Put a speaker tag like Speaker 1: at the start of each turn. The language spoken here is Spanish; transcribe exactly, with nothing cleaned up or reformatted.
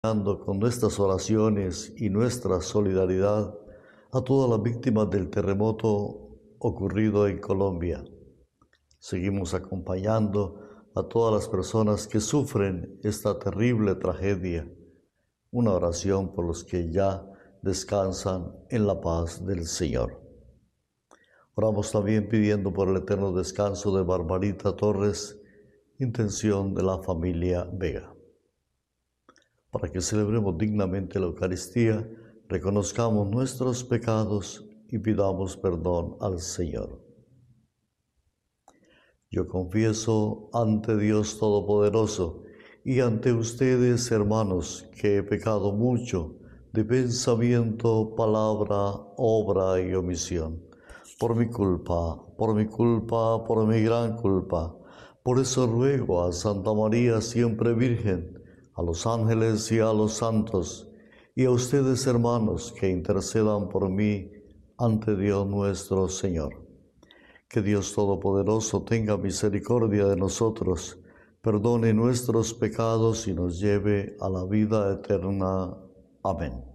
Speaker 1: con nuestras oraciones y nuestra solidaridad a todas las víctimas del terremoto ocurrido en Colombia. Seguimos acompañando a todas las personas que sufren esta terrible tragedia. Una oración por los que ya descansan en la paz del Señor. Oramos también pidiendo por el eterno descanso de Barbarita Torres, intención de la familia Vega. Para que celebremos dignamente la Eucaristía, reconozcamos nuestros pecados y pidamos perdón al Señor. Yo confieso ante Dios Todopoderoso y ante ustedes, hermanos, que he pecado mucho de pensamiento, palabra, obra y omisión. Por mi culpa, por mi culpa, por mi gran culpa. Por eso ruego a Santa María, siempre Virgen, a los ángeles y a los santos, y a ustedes, hermanos, que intercedan por mí ante Dios nuestro Señor. Que Dios Todopoderoso tenga misericordia de nosotros, perdone nuestros pecados y nos lleve a la vida eterna. Amén.